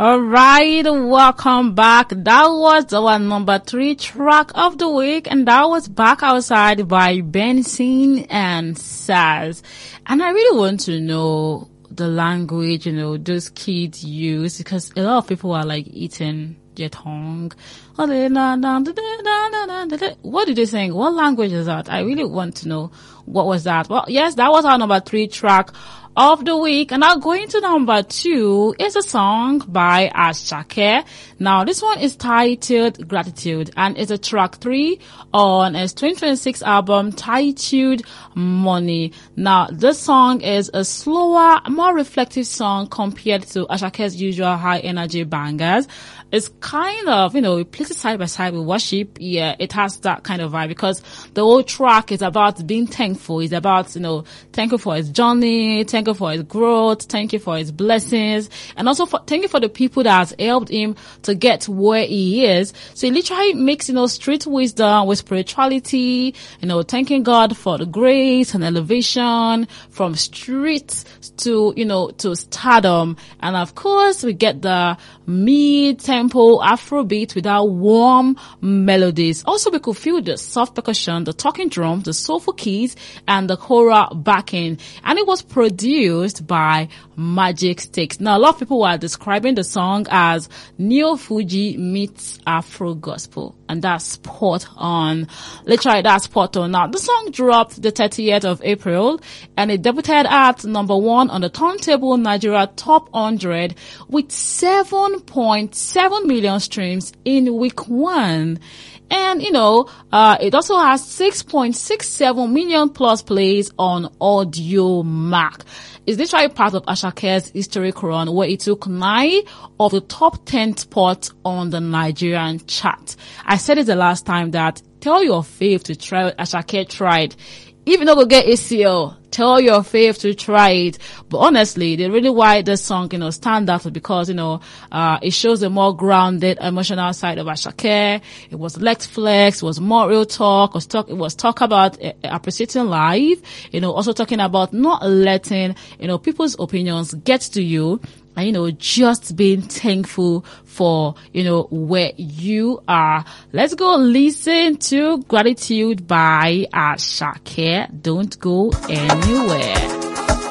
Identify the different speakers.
Speaker 1: All right, welcome back. That was our number 3 track of the week, and that was Back Outside by Benson and Saz. And I really want to know the language, those kids use, because a lot of people are like eating their tongue. What did they sing? What language is that? I really want to know what was that. Well, yes, that was our number 3 track of the week. And now going to number 2 is a song by Asake. Now this one is titled Gratitude, and it's a track 3 on his 2026 album titled Money. Now this song is a slower, more reflective song compared to Asake's usual high energy bangers. It's kind of, it places side by side with worship. Yeah, it has that kind of vibe because the whole track is about being thankful. It's about, thank you for his journey, thank you for his growth, thank you for his blessings, and also thank you for the people that has helped him to get where he is. So he literally makes, street wisdom with spirituality, thanking God for the grace and elevation from streets to, to stardom. And of course, we get the mid-tempo Afrobeat with our warm melodies. Also, we could feel the soft percussion, the talking drums, the soulful keys, and the choral backing. And it was produced by Magic Sticks. Now, a lot of people were describing the song as Neo Fuji meets Afro Gospel. And that's spot on. Literally, that's spot on. Now, the song dropped the 30th of April, and it debuted at number 1 on the Turntable Nigeria Top 100 with 7.7 million streams in week 1. And, it also has 6.67 million plus plays on Audio Mac. It's literally part of Asake's historic run where he took 9 of the top 10 spots on the Nigerian chart. I said it the last time that tell your fave to try what Asake tried. If you not go get ACL, tell your fave to try it. But honestly, the really why this song, stand out is because, it shows a more grounded emotional side of Asake. It was less flex, it was more real talk, it was talk about appreciating life, also talking about not letting, people's opinions get to you. And, just being thankful for, where you are. Let's go listen to Gratitude by Asake. Don't go anywhere.